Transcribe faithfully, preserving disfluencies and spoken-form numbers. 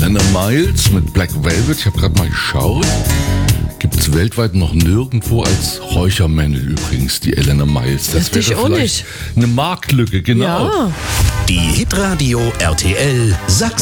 Elena Miles mit Black Velvet. Ich habe gerade mal geschaut. Gibt es weltweit noch nirgendwo als Räuchermännel übrigens, die Elena Miles. Das Wusste ich wäre auch vielleicht nicht. eine Marktlücke, genau. Ja. Die Hitradio R T L Sachsen.